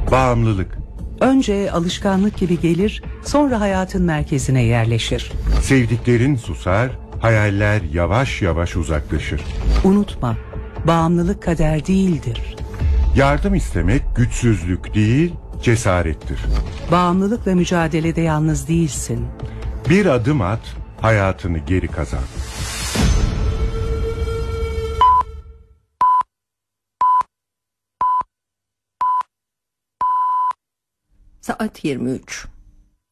Bağımlılık. Önce alışkanlık gibi gelir, sonra hayatın merkezine yerleşir. Sevdiklerin susar, hayaller yavaş yavaş uzaklaşır. Unutma, bağımlılık kader değildir. Yardım istemek güçsüzlük değil, cesarettir. Bağımlılıkla mücadelede yalnız değilsin. Bir adım at, hayatını geri kazan. Saat 23.